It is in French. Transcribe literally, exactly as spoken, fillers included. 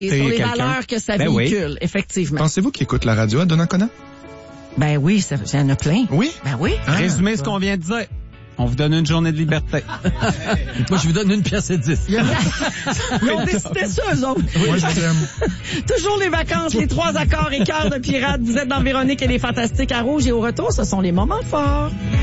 Et sur les quelqu'un. valeurs que ça Ben véhicule, oui. effectivement. Pensez-vous qu'il écoute la radio à Donnacona? Ben oui, ça, il y en a plein. Oui? Ben oui. Ah. Résumez ce qu'on vient de dire. On vous donne une journée de liberté. Moi, je vous donne une pièce et dix. Ils ont décidé ça, eux autres. Moi, je t'aime. Toujours les vacances, les trois accords et cœurs de pirates. Vous êtes dans Véronique et les Fantastiques à Rouge et au retour, ce sont les moments forts.